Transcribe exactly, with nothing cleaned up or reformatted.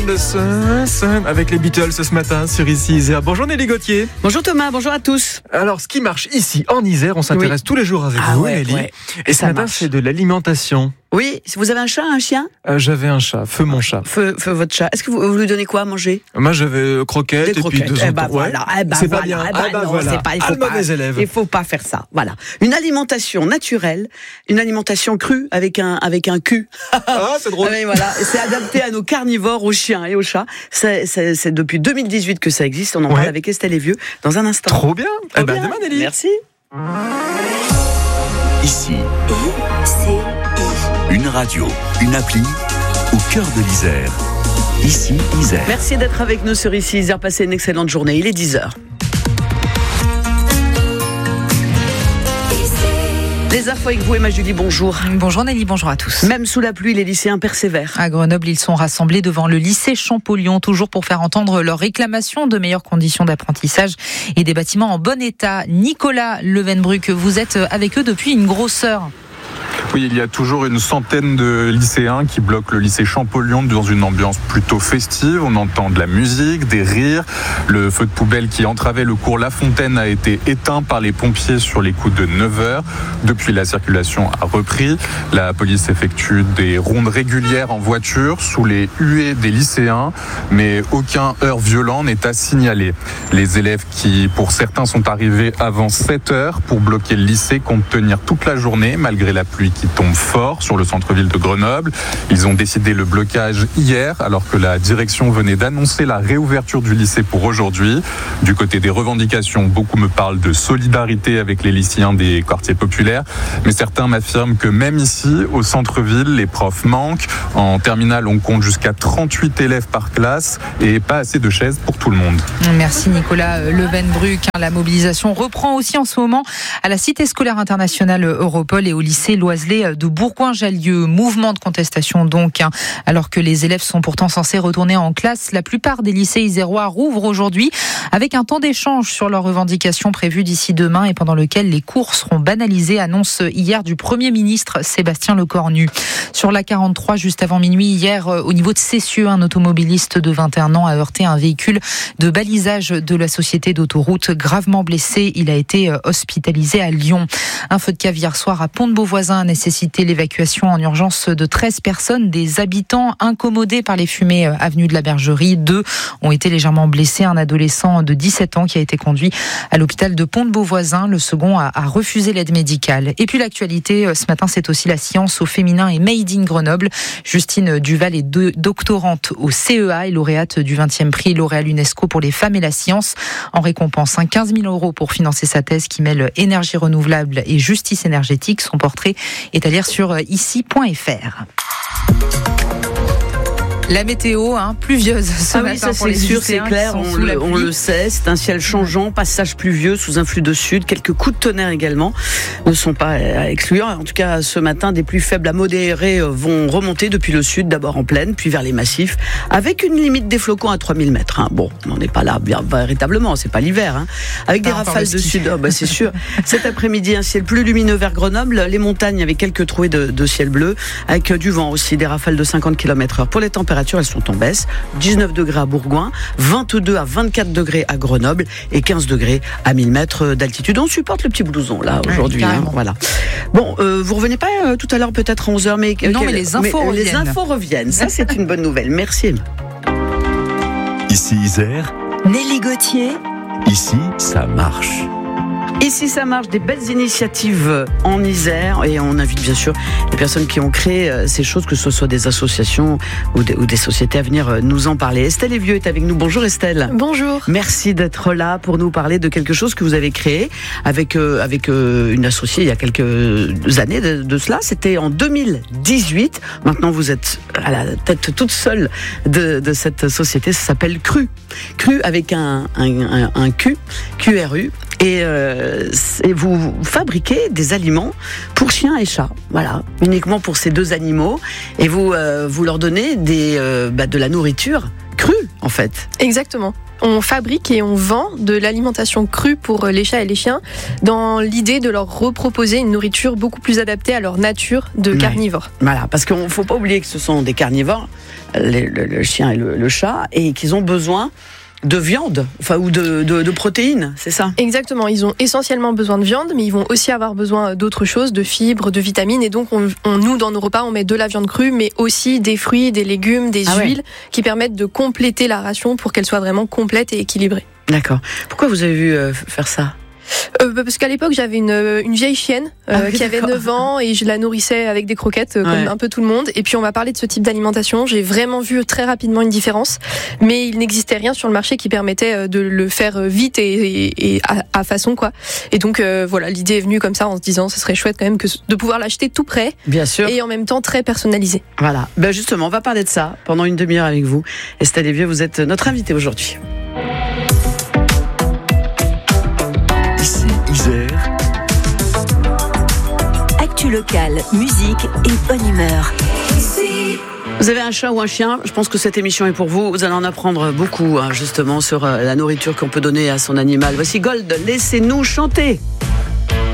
Avec les Beatles ce matin sur ici Isère. Bonjour Nelly Gauthier. Bonjour Thomas, bonjour à tous. Alors ce qui marche ici en Isère, on s'intéresse oui. tous les jours avec ah vous ouais, Nelly. Ouais. Et ce matin marche. C'est de l'alimentation. Oui, vous avez un chat, un chien euh, J'avais un chat, Feu mon chat. Feu, feu votre chat. Est-ce que vous, vous lui donnez quoi à manger? Moi j'avais croquettes, Des et croquettes. puis deux eh ben voilà, eh ben c'est voilà, pas bien. Eh ben ah bah non, voilà. c'est pas, il faut Alma pas, des élèves. Il faut pas faire ça. Voilà. Une alimentation naturelle, une alimentation crue avec un avec un cul. Ah, c'est drôle. Mais voilà, c'est adapté à nos carnivores, aux chiens et aux chats. C'est, c'est, c'est depuis deux mille dix-huit que ça existe. On en ouais. parle avec Estelle et Vieux dans un instant. Trop bien. Trop eh ben bien. Demain Nelly. Merci. Ici, une radio, une appli au cœur de l'Isère. Ici, Isère. Merci d'être avec nous sur Ici Isère. Passez une excellente journée. Il est dix heures. Les infos avec vous, Emma Julie, bonjour. Bonjour Nelly, bonjour à tous. Même sous la pluie, les lycéens persévèrent. À Grenoble, ils sont rassemblés devant le lycée Champollion, toujours pour faire entendre leurs réclamations de meilleures conditions d'apprentissage et des bâtiments en bon état. Nicolas Levenbruck, vous êtes avec eux depuis une grosse heure. Oui, il y a toujours une centaine de lycéens qui bloquent le lycée Champollion dans une ambiance plutôt festive. On entend de la musique, des rires. Le feu de poubelle qui entravait le cours La Fontaine a été éteint par les pompiers sur les coups de neuf heures. Depuis, la circulation a repris. La police effectue des rondes régulières en voiture sous les huées des lycéens, mais aucun heurt violent n'est à signaler. Les élèves qui, pour certains, sont arrivés avant sept heures pour bloquer le lycée comptent tenir toute la journée malgré la pluie qui tombe fort sur le centre-ville de Grenoble. Ils ont décidé le blocage hier alors que la direction venait d'annoncer la réouverture du lycée pour aujourd'hui. Du côté des revendications, beaucoup me parlent de solidarité avec les lycéens des quartiers populaires, mais certains m'affirment que même ici, au centre-ville, les profs manquent. En terminale, on compte jusqu'à trente-huit élèves par classe et pas assez de chaises pour tout le monde. Merci Nicolas Levenbruck. La mobilisation reprend aussi en ce moment à la Cité scolaire internationale Europol et au lycée Loiselet de Bourgoin-Jallieu. Mouvement de contestation donc, hein, alors que les élèves sont pourtant censés retourner en classe. La plupart des lycées isérois rouvrent aujourd'hui avec un temps d'échange sur leurs revendications prévues d'ici demain et pendant lequel les cours seront banalisés, annonce hier du Premier ministre Sébastien Lecornu. Sur la quarante-trois, juste avant minuit, hier, au niveau de Cessieux, un automobiliste de vingt et un ans a heurté un véhicule de balisage de la société d'autoroute. Gravement blessé, il a été hospitalisé à Lyon. Un feu de cave hier soir à Pont-de-Beauvoisin a nécessité l'évacuation en urgence de treize personnes. Des habitants incommodés par les fumées avenue de la Bergerie. Deux ont été légèrement blessés. Un adolescent de dix-sept ans qui a été conduit à l'hôpital de Pont-de-Beauvoisin. Le second a, a refusé l'aide médicale. Et puis l'actualité, ce matin, c'est aussi la science au féminin et Made in Grenoble. Justine Duval est de, doctorante au C E A et lauréate du vingtième prix L'Oréal UNESCO pour les femmes et la science. En récompense, quinze mille euros pour financer sa thèse qui mêle énergie renouvelable et justice énergétique. Son portrait est à lire sur ici point f r. La météo, hein, pluvieuse ce ah matin oui, ça pour c'est les sûr, c'est clair, on le, on le sait, c'est un ciel changeant, passage pluvieux sous un flux de sud, quelques coups de tonnerre également ne sont pas à exclure. En tout cas, ce matin, des pluies faibles à modérées vont remonter depuis le sud, d'abord en plaine, puis vers les massifs, avec une limite des flocons à trois mille mètres. Hein. Bon, on n'en est pas là bien, véritablement, c'est pas l'hiver. Hein. Avec pas des rafales de sud, oh, bah, c'est sûr. Cet après-midi, un ciel plus lumineux vers Grenoble, les montagnes avec quelques trouées de, de ciel bleu, avec du vent aussi, des rafales de cinquante kilomètres heure. Pour les températures, elles sont en baisse. dix-neuf degrés à Bourgoin, vingt-deux à vingt-quatre degrés à Grenoble et quinze degrés à mille mètres d'altitude. On supporte le petit blouson là aujourd'hui. Ouais, hein, voilà. Bon, euh, vous revenez pas euh, tout à l'heure peut-être à onze heures, mais non, mais les infos mais, reviennent. Les infos reviennent. Ça, c'est une bonne nouvelle. Merci. Ici Isère. Nelly Gauthier. Ici, ça marche. Ici, ça marche, des belles initiatives en Isère et on invite bien sûr les personnes qui ont créé ces choses, que ce soit des associations ou des, ou des sociétés, à venir nous en parler. Estelle Vieux est avec nous. Bonjour Estelle. Bonjour. Merci d'être là pour nous parler de quelque chose que vous avez créé avec, euh, avec euh, une associée il y a quelques années de, de cela. C'était en deux mille dix-huit. Maintenant, vous êtes à la tête toute seule de, de cette société. Ça s'appelle Cru. Cru avec un, un, un, un Q, Q R U. Et, euh, et vous fabriquez des aliments pour chiens et chats, voilà, uniquement pour ces deux animaux. Et vous, euh, vous leur donnez des, euh, bah, de la nourriture crue, en fait. Exactement. On fabrique et on vend de l'alimentation crue pour les chats et les chiens dans l'idée de leur reproposer une nourriture beaucoup plus adaptée à leur nature de carnivore. Ouais. Voilà, parce qu'il ne faut pas oublier que ce sont des carnivores, le, le, le chien et le, le chat, et qu'ils ont besoin de viande, enfin, ou de, de, de protéines, c'est ça ? Exactement, ils ont essentiellement besoin de viande, mais ils vont aussi avoir besoin d'autres choses, de fibres, de vitamines, et donc on, on, nous, dans nos repas, on met de la viande crue, mais aussi des fruits, des légumes, des ah huiles, ouais. qui permettent de compléter la ration pour qu'elle soit vraiment complète et équilibrée. D'accord. Pourquoi vous avez vu euh, faire ça ? Euh, parce qu'à l'époque j'avais une, une vieille chienne euh, ah oui, qui avait neuf ans et je la nourrissais avec des croquettes euh, comme ouais. un peu tout le monde, et puis on m'a parlé de ce type d'alimentation. J'ai vraiment vu très rapidement une différence, mais il n'existait rien sur le marché qui permettait de le faire vite et, et, et à, à façon quoi. Et donc euh, voilà, l'idée est venue comme ça en se disant ce serait chouette quand même que de pouvoir l'acheter tout prêt. Bien sûr. Et en même temps très personnalisé. Voilà, ben justement on va parler de ça pendant une demi-heure avec vous. Estelle Lévieux, vous êtes notre invitée aujourd'hui. Ici, Isère. Actu locale, musique et bonne humeur. Vous avez un chat ou un chien ? Je pense que cette émission est pour vous. Vous allez en apprendre beaucoup, hein, justement, sur la nourriture qu'on peut donner à son animal. Voici Gold, laissez-nous chanter.